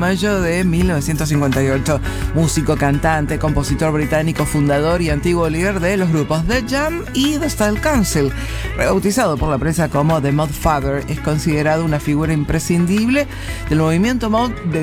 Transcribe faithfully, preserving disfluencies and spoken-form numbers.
mayo de mil novecientos cincuenta y ocho. Músico, cantante, compositor británico, fundador y antiguo líder de los grupos The Jam y The Style Council. Rebautizado por la prensa como The Mod Father, es considerado una figura imprescindible del movimiento mod de